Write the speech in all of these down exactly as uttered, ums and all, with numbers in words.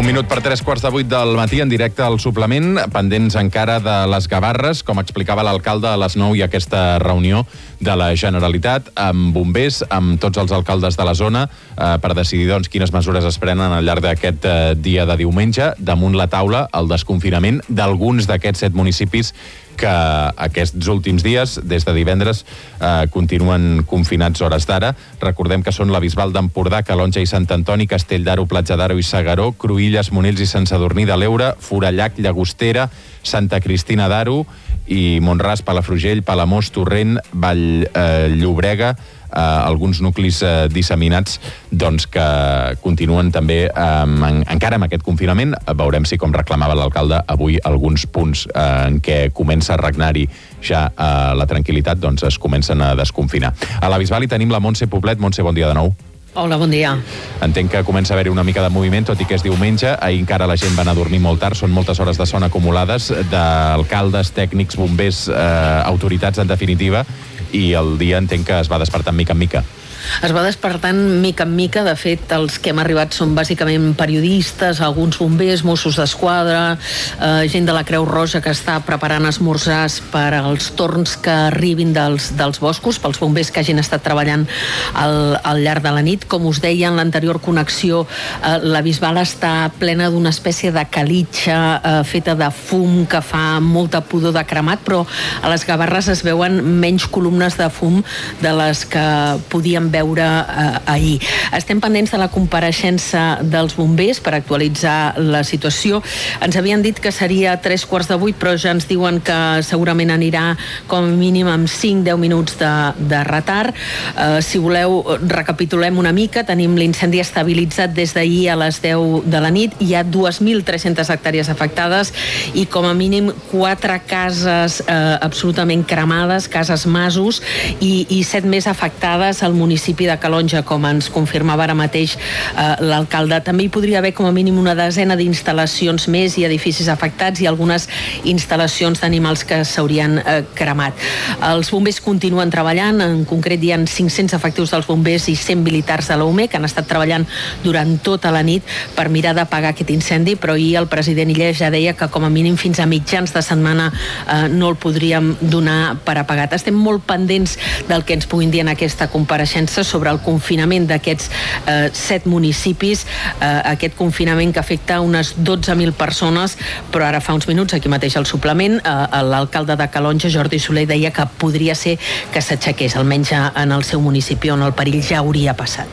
Un minut per tres quarts de vuit del matí en directe al suplement, pendents encara de les Gavarres, com explicava l'alcalde a les nou i aquesta reunió de la Generalitat amb bombers, amb tots els alcaldes de la zona, eh, per decidir doncs, quines mesures es prenen al llarg d'aquest eh, dia de diumenge. Damunt la taula, el desconfinament d'alguns d'aquests set municipis que aquests últims dies, des de divendres, eh, continuen confinats hores d'ara. Recordem que són la Bisbal d'Empordà, Calonja i Sant Antoni, Castell d'Aro, Platja d'Aro i S'Agaró, Cruïlles, Monells i Sant Sadurní de l'Eure, Forallac, Llagostera, Santa Cristina d'Aro i Mont-ras, Palafrugell, Palamós, Torrent, Vall eh, Llobrega, eh, alguns nuclis eh, disseminats doncs, que continuen també eh, en, encara amb aquest confinament. Veurem si, com reclamava l'alcalde, avui alguns punts eh, en què comença a regnar-hi ja eh, la tranquil·litat, doncs es comencen a desconfinar. A la Bisbal hi tenim la Montse Poblet. Montse, bon dia de nou. Hola, bon dia. Entenc que comença a haver-hi una mica de moviment, tot i que és diumenge. Ahir encara la gent va anar a dormir molt tard. Són moltes hores de son acumulades d'alcaldes, tècnics, bombers, eh, autoritats, en definitiva, i el dia entenc que es va despertant mica en mica. Es va despertant mica en mica. De fet, els que hem arribat són bàsicament periodistes, alguns bombers, Mossos d'Esquadra, eh, gent de la Creu Roja que està preparant esmorzars per als torns que arribin dels, dels boscos, pels bombers que hagin estat treballant al, al llarg de la nit. Com us deia en l'anterior connexió, eh, la Bisbal està plena d'una espècie de calitxa eh, feta de fum que fa molta pudor de cremat, però a les Gavarres es veuen menys columnes de fum de les que podíem veure eh, ahir. Estem pendents de la compareixença dels bombers per actualitzar la situació. Ens havien dit que seria tres quarts de vuit, però ja ens diuen que segurament anirà com a mínim amb cinc a deu minuts de, de retard. Eh, si voleu, recapitulem una mica. Tenim l'incendi estabilitzat des d'ahir a les deu de la nit. Hi ha dues mil tres-centes hectàrees afectades i com a mínim quatre cases eh, absolutament cremades, cases masos, i, i set més afectades al municipi de Calonja, com ens confirmava ara mateix eh, l'alcalde. També hi podria haver com a mínim una desena d'instal·lacions més i edificis afectats i algunes instal·lacions d'animals que s'haurien eh, cremat. Els bombers continuen treballant. En concret hi ha cinc-cents efectius dels bombers i cent militars de l'U M E que han estat treballant durant tota la nit per mirar d'apagar aquest incendi, però ahir el president Illa ja deia que com a mínim fins a mitjans de setmana eh, no el podríem donar per apagat. Estem molt pendents del que ens puguin dir en aquesta compareixença sobre el confinament d'aquests eh, set municipis, eh, aquest confinament que afecta unes dotze mil persones, però ara fa uns minuts, aquí mateix al suplement, eh, l'alcalde de Calonja, Jordi Soler, deia que podria ser que s'aixequés, almenys en el seu municipi, on el perill ja hauria passat.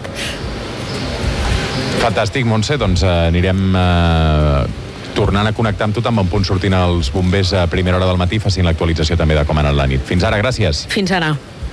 Fantàstic, Montse, doncs eh, anirem eh, tornant a connectar amb tu amb un punt sortint els bombers a primera hora del matí, facin l'actualització també de com ha anat la nit. Fins ara, gràcies. Fins ara.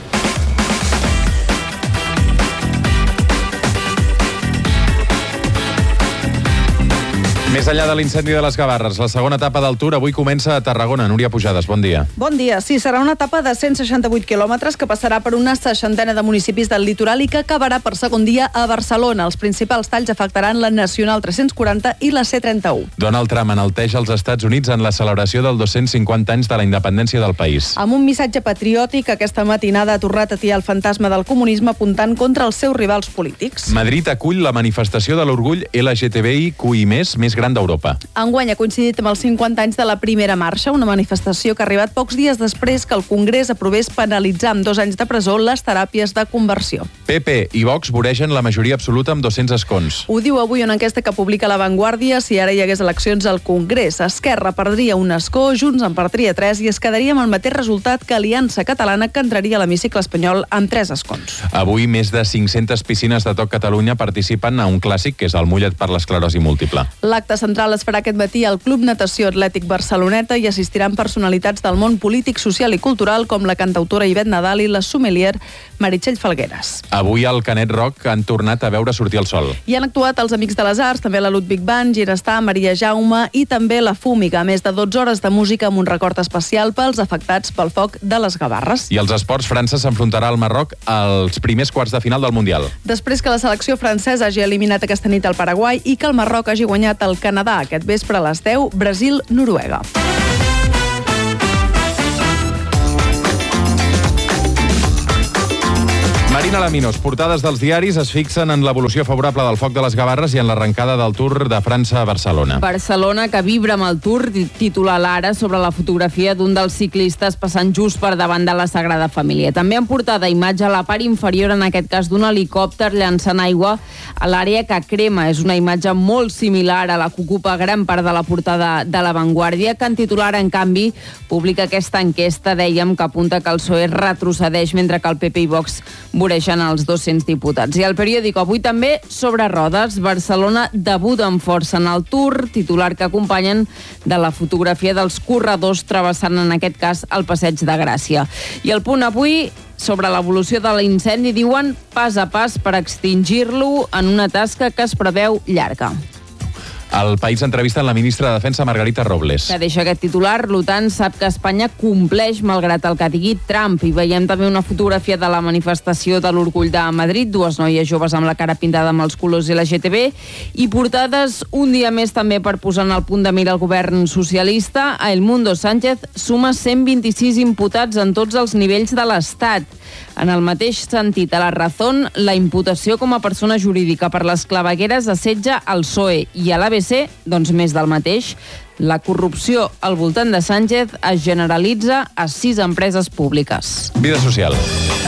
Més enllà de l'incendi de les Gavarres, la segona etapa del Tour avui comença a Tarragona. Núria Pujades, bon dia. Bon dia. Sí, serà una etapa de cent seixanta-vuit quilòmetres que passarà per una seixantena de municipis del litoral i que acabarà per segon dia a Barcelona. Els principals talls afectaran la Nacional tres-cents quaranta i la C trenta-u. Donald Trump enalteix els Estats Units en la celebració dels dos-cents cinquanta anys de la independència del país. Amb un missatge patriòtic, aquesta matinada ha tornat a atiar el fantasma del comunisme apuntant contra els seus rivals polítics. Madrid acull la manifestació de l'orgull L G T B I Q I més, més gran d'Europa. Enguany ha coincidit amb els cinquanta anys de la primera marxa, una manifestació que ha arribat pocs dies després que el Congrés aprovés penalitzar amb dos anys de presó les teràpies de conversió. P P i Vox voregen la majoria absoluta amb dos-cents escons. Ho diu avui una enquesta que publica La Vanguardia. Si ara hi hagués eleccions al Congrés, Esquerra perdria un escó, Junts en perdria tres i es quedaria amb el mateix resultat que Aliança Catalana, que entraria a l'hemicicle espanyol amb tres escons. Avui més de cinc-centes piscines de tot Catalunya participen a un clàssic que és el Mulla't per l'esclerosi múltiple. L'acte central es farà aquest matí al Club Natació Atlètic Barceloneta i assistiran personalitats del món polític, social i cultural com la cantautora Ivet Nadal i la sommelier Meritxell Falgueres. Avui al Canet Rock han tornat a veure sortir el sol. Hi han actuat els Amics de les Arts, també la Ludwig Band, Ginestar, Maria Jaume i també la Fúmiga, més de dotze hores de música amb un record especial pels afectats pel foc de les Gavarres. I els esports, França s'enfrontarà al Marroc als primers quarts de final del Mundial. Després que la selecció francesa hagi eliminat aquesta nit el Paraguai i que el Marroc hagi guanyat el Canadà aquest vespre a les deu, Brasil-Noruega. Marina Laminos, portades dels diaris es fixen en l'evolució favorable del foc de les Gavarres i en l'arrencada del Tour de França a Barcelona. Barcelona, que vibra amb el Tour, titula l'Ara sobre la fotografia d'un dels ciclistes passant just per davant de la Sagrada Família. També en portada imatge a la part inferior, en aquest cas d'un helicòpter llançant aigua a l'àrea que crema. És una imatge molt similar a la que ocupa gran part de la portada de La Vanguardia, que en titular, en canvi, publica aquesta enquesta, dèiem, que apunta que el P S O E retrocedeix mentre que el P P i Vox voreixen els dos-cents diputats. I el periòdico avui també sobre rodes. Barcelona debuta amb força en el Tour, titular que acompanyen de la fotografia dels corredors travessant, en aquest cas, el Passeig de Gràcia. I el Punt avui, sobre l'evolució de l'incendi, diuen pas a pas per extingir-lo en una tasca que es preveu llarga. El País entrevista en la ministra de Defensa, Margarita Robles. Que deixa aquest titular, l'OTAN sap que Espanya compleix malgrat el que digui Trump. I veiem també una fotografia de la manifestació de l'Orgull de Madrid, dues noies joves amb la cara pintada amb els colors L G T B, i portades un dia més també per posar en el punt de mira el govern socialista. A El Mundo, Sánchez suma cent vint-i-sis imputats en tots els nivells de l'Estat. En el mateix sentit, a La Razón, la imputació com a persona jurídica per les clavegueres assetja al P S O E, i a l'A B C, doncs més del mateix. La corrupció al voltant de Sánchez es generalitza a sis empreses públiques. Vida social.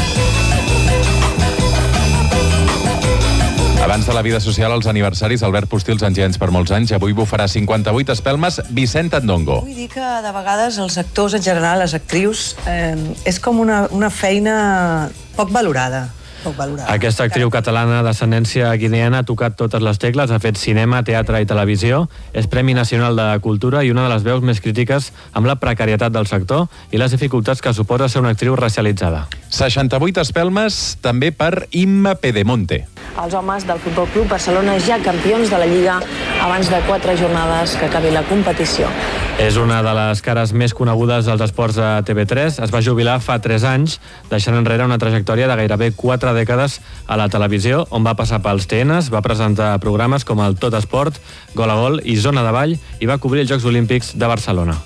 Abans de la vida social, els aniversaris, Albert Postils, engenyats per molts anys, avui bufarà cinquanta-vuit espelmes Vicent Andongo. Vull dir que de vegades els actors, en general, les actrius, eh, és com una, una feina poc valorada. Aquesta actriu catalana d'ascendència guineana ha tocat totes les tecles, ha fet cinema, teatre i televisió, és Premi Nacional de Cultura i una de les veus més crítiques amb la precarietat del sector i les dificultats que suposa ser una actriu racialitzada. seixanta-vuit espelmes també per Imma Pedemonte. Els homes del Futbol Club Barcelona ja campions de la Lliga abans de quatre jornades que acabi la competició. És una de les cares més conegudes dels esports a T V tres. Es va jubilar fa tres anys, deixant enrere una trajectòria de gairebé quatre dècades a la televisió, on va passar pels T Ns, va presentar programes com el Tot Esport, Gol a Gol i Zona de Ball, i va cobrir els Jocs Olímpics de Barcelona.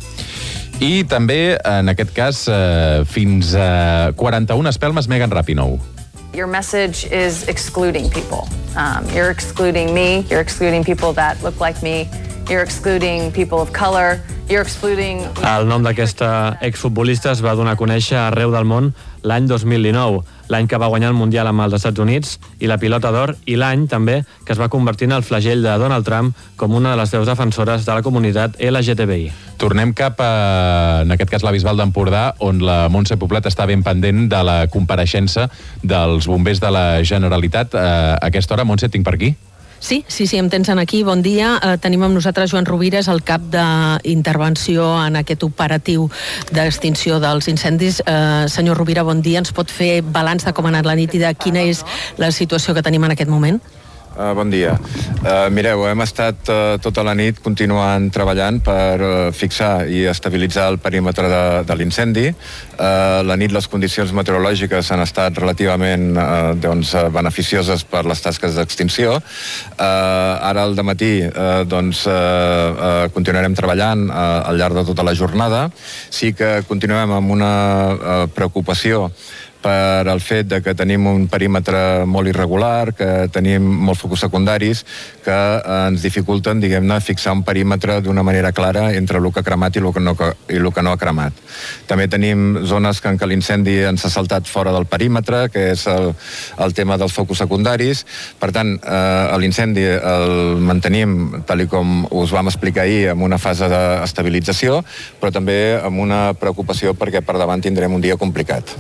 I també, en aquest cas, eh, fins a quaranta-una espelmes Megan Rapinoe. Your message is excluding people. Um, you're excluding me, you're excluding people that look like me, you're excluding people of color, you're excluding... El nom d'aquesta exfutbolista es va donar a conèixer arreu del món l'any dos mil dinou, l'any que va guanyar el Mundial amb els Estats Units i la Pilota d'Or, i l'any també que es va convertir en el flagell de Donald Trump com una de les veus defensores de la comunitat L G T B I. Tornem cap a, en aquest cas, la Bisbal d'Empordà, on la Montse Poblet està ben pendent de la compareixença dels bombers de la Generalitat. A aquesta hora, Montse, tinc per aquí? Sí, sí, sí, em tens aquí. Bon dia. Eh, tenim amb nosaltres Joan Rovires, el cap d'intervenció en aquest operatiu d'extinció dels incendis. Eh, senyor Rovira, bon dia. Ens pot fer balanç de com ha anat la nit i de quina és la situació que tenim en aquest moment? Uh, bon dia. Uh, mireu, hem estat uh, tota la nit continuant treballant per uh, fixar i estabilitzar el perímetre de, de l'incendi. Uh, la nit les condicions meteorològiques han estat relativament uh, doncs, uh, beneficioses per les tasques d'extinció. Uh, ara al dematí uh, doncs, uh, uh, continuarem treballant uh, al llarg de tota la jornada. Sí que continuem amb una uh, preocupació per el fet de que tenim un perímetre molt irregular, que tenim molts focus secundaris que ens dificulten, diguem-ne, fixar un perímetre d'una manera clara entre el que ha cremat i el que no, i el que no ha cremat. També tenim zones en què l'incendi ens ha saltat fora del perímetre, que és el, el tema dels focus secundaris. Per tant, eh, l'incendi el mantenim, tal com us vam explicar ahir, en una fase d'estabilització, però també amb una preocupació perquè per davant tindrem un dia complicat.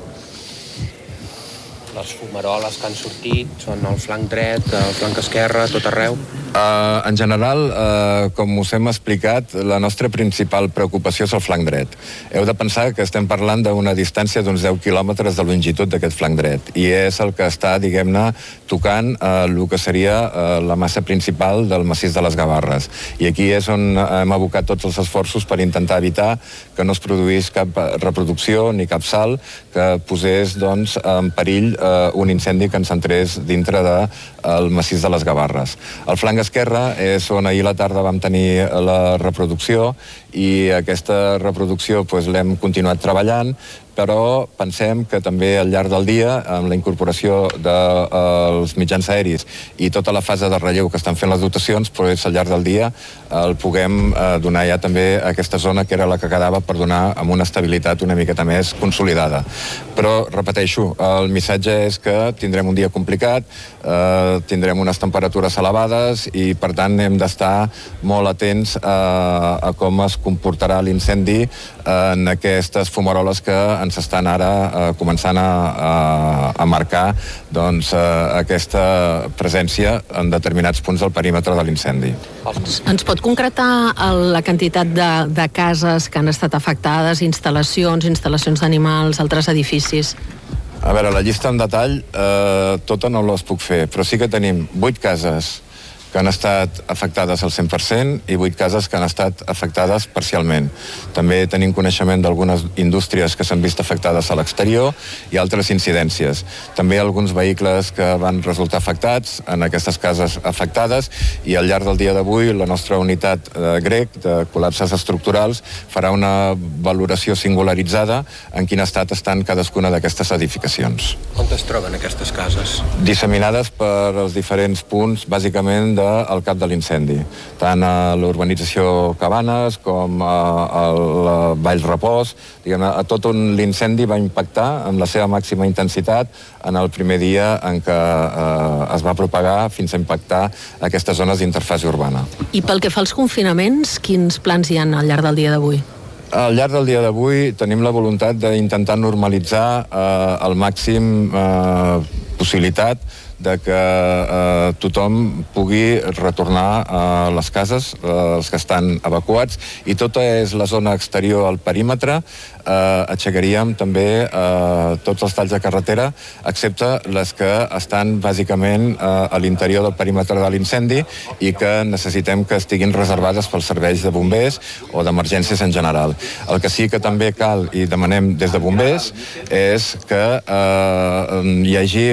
Les fumaroles que han sortit són el flanc dret, el flanc esquerre, tot arreu? Uh, en general, uh, com us hem explicat, la nostra principal preocupació és el flanc dret. Heu de pensar que estem parlant d'una distància d'uns deu quilòmetres de longitud d'aquest flanc dret, i és el que està, diguem-ne, tocant uh, el que seria uh, la massa principal del massís de les Gavarres. I aquí és on hem abocat tots els esforços per intentar evitar que no es produís cap reproducció ni cap salt que posés, doncs, en perill uh, un incendi que ens entrés dintre del de, massís de les Gavarres. El flanc esquerre és on ahir a la tarda vam tenir la reproducció, i aquesta reproducció pues, l'hem continuat treballant però pensem que també al llarg del dia, amb la incorporació dels de, mitjans aeris i tota la fase de relleu que estan fent les dotacions, però és al llarg del dia el puguem eh, donar ja també a aquesta zona que era la que quedava per donar amb una estabilitat una miqueta més consolidada. Però, repeteixo, el missatge és que tindrem un dia complicat, eh, tindrem unes temperatures elevades i, per tant, hem d'estar molt atents a, a com es comportarà l'incendi en aquestes fumaroles que ens estan ara eh, començant a, a, a marcar doncs, eh, aquesta presència en determinats punts del perímetre de l'incendi. Ens pot concretar la quantitat de, de cases que han estat afectades, instal·lacions, instal·lacions d'animals, altres edificis? A veure, la llista en detall eh, tota no les puc fer, però sí que tenim vuit cases que han estat afectades al cent per cent i vuit cases que han estat afectades parcialment. També tenim coneixement d'algunes indústries que s'han vist afectades a l'exterior i altres incidències. També alguns vehicles que van resultar afectats en aquestes cases afectades i al llarg del dia d'avui la nostra unitat eh, grec de col·lapses estructurals farà una valoració singularitzada en quin estat estan cadascuna d'aquestes edificacions. On es troben aquestes cases? Disseminades per els diferents punts, bàsicament de al cap de l'incendi, tant a l'urbanització Cabanes com a, a la Vall Repòs, diguem, a tot on l'incendi va impactar amb la seva màxima intensitat en el primer dia en què eh, es va propagar fins a impactar aquestes zones d'interfase urbana. I pel que fa als confinaments, quins plans hi ha al llarg del dia d'avui? Al llarg del dia d'avui tenim la voluntat d'intentar normalitzar eh, al màxim eh, possibilitat de que eh, tothom pugui retornar a les cases, eh, els que estan evacuats, i tota és la zona exterior al perímetre. Eh, aixecaríem també eh, tots els talls de carretera, excepte les que estan bàsicament eh, a l'interior del perímetre de l'incendi i que necessitem que estiguin reservades pels serveis de bombers o d'emergències en general. El que sí que també cal, i demanem des de bombers, és que eh, hi hagi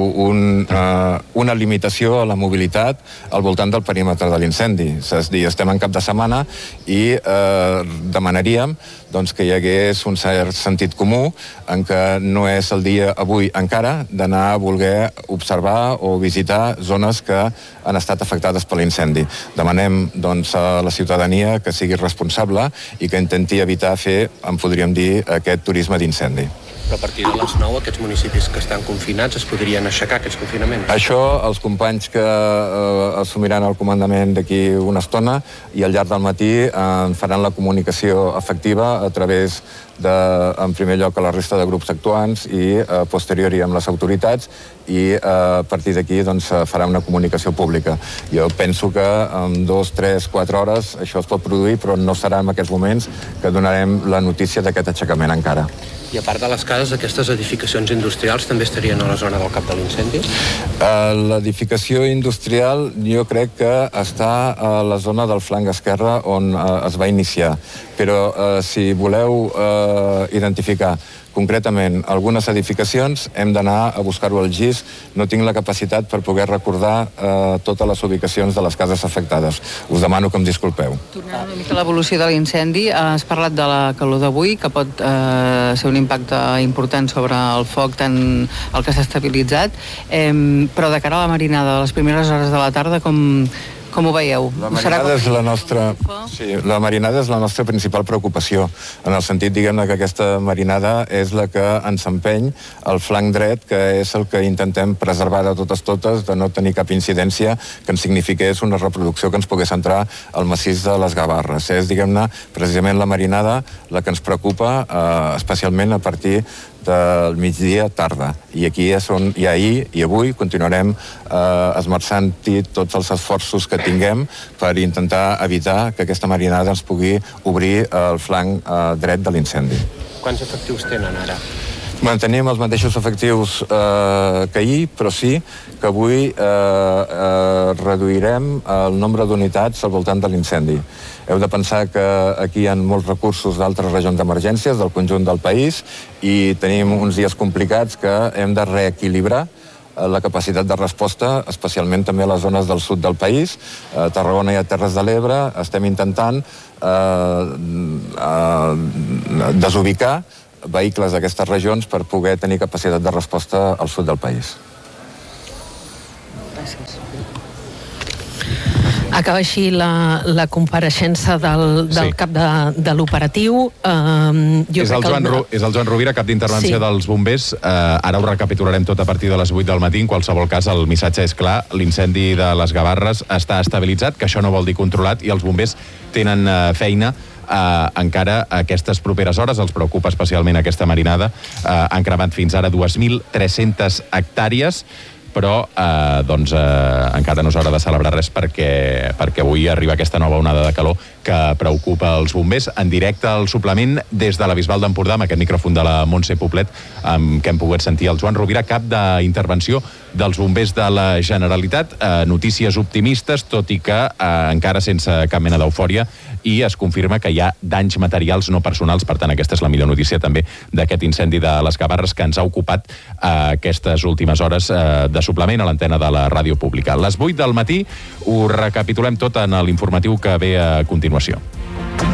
un una limitació a la mobilitat al voltant del perímetre de l'incendi. És a dir, estem en cap de setmana i eh, demanaríem doncs, que hi hagués un cert sentit comú en què no és el dia avui encara d'anar a voler observar o visitar zones que han estat afectades per l'incendi. Demanem doncs, a la ciutadania que sigui responsable i que intenti evitar fer, en podríem dir, aquest turisme d'incendi. Però a partir de les nou, aquests municipis que estan confinats es podrien aixecar aquests confinaments? Això, els companys que eh, assumiran el comandament d'aquí una estona i al llarg del matí eh, faran la comunicació efectiva a través de, en primer lloc, a la resta de grups actuants i eh, posteriori amb les autoritats i eh, a partir d'aquí doncs, farà una comunicació pública. Jo penso que en dos, tres, quatre hores això es pot produir, però no serà en aquests moments que donarem la notícia d'aquest aixecament encara. I a part de les cases, aquestes edificacions industrials també estarien a la zona del cap de l'incendi? L'edificació industrial jo crec que està a la zona del flanc esquerre on es va iniciar. Però eh, si voleu eh, identificar concretament algunes edificacions, hem d'anar a buscar-ho al G I S. No tinc la capacitat per poder recordar eh, totes les ubicacions de les cases afectades. Us demano que em disculpeu. Tornant una mica a l'evolució de l'incendi, has parlat de la calor d'avui, que pot eh, ser un impacte important sobre el foc, tant el que s'ha estabilitzat, eh, però de cara a la marinada, a les primeres hores de la tarda, com... Com ho veieu? La marinada és la nostra, sí, la marinada és la nostra principal preocupació, en el sentit, diguem-ne, que aquesta marinada és la que ens empeny al flanc dret, que és el que intentem preservar de totes totes, de no tenir cap incidència que ens signifiqués una reproducció que ens pogués entrar al massís de les Gavarres. És, diguem-ne, precisament la marinada la que ens preocupa, eh, especialment a partir del migdia tarda. I aquí és on, i ahir i avui continuarem eh, esmerçant-hi tots els esforços que tinguem per intentar evitar que aquesta marinada ens pugui obrir el flanc eh, dret de l'incendi. Quants efectius tenen ara? Mantenim els mateixos efectius eh, que ahir, però sí que avui eh, eh, reduirem el nombre d'unitats al voltant de l'incendi. Heu de pensar que aquí hi ha molts recursos d'altres regions d'emergències del conjunt del país i tenim uns dies complicats que hem de reequilibrar la capacitat de resposta, especialment també a les zones del sud del país. A Tarragona i a Terres de l'Ebre estem intentant eh, eh, desubicar vehicles d'aquestes regions per poder tenir capacitat de resposta al sud del país. Gràcies. Acaba així la, la compareixença del, del sí. cap de, de l'operatiu. Uh, és, el Joan, el... és el Joan Rovira, cap d'intervenció sí. dels bombers. Uh, ara ho recapitularem tot a partir de les vuit del matí. En qualsevol cas, el missatge és clar. L'incendi de les Gavarres està estabilitzat, que això no vol dir controlat, i els bombers tenen uh, feina. Uh, encara aquestes properes hores, els preocupa especialment aquesta marinada. Uh, han cremat fins ara dos mil tres-centes hectàrees, però eh, doncs, eh, encara no és hora de celebrar res perquè, perquè avui arriba aquesta nova onada de calor que preocupa els bombers. En directe al suplement des de la Bisbal d'Empordà, amb aquest micròfon de la Montse Poblet, amb què hem pogut sentir el Joan Rovira, cap d'intervenció dels bombers de la Generalitat. Eh, notícies optimistes, tot i que eh, encara sense cap mena d'eufòria, i es confirma que hi ha danys materials no personals. Per tant, aquesta és la millor notícia també d'aquest incendi de les Gavarres que ens ha ocupat eh, aquestes últimes hores eh, de suplement a l'antena de la ràdio pública. A les vuit del matí ho recapitulem tot en l'informatiu que ve a continuació.